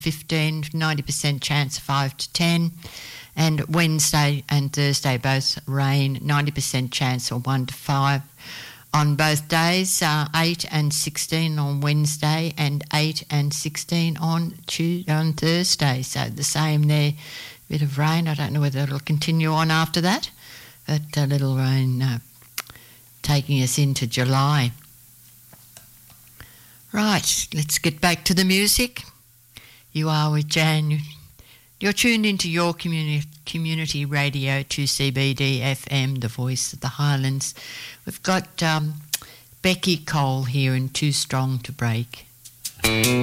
15, 90% chance of 5 to 10. And Wednesday and Thursday both rain, 90% chance of 1 to 5. On both days, 8 and 16 on Wednesday and 8 and 16 on Thursday. So the same there, bit of rain. I don't know whether it'll continue on after that, but a little rain taking us into July. Right, let's get back to the music. You are with Jan. You're tuned into your community radio, 2CBD FM, the voice of the Highlands. We've got Becky Cole here in Too Strong to Break.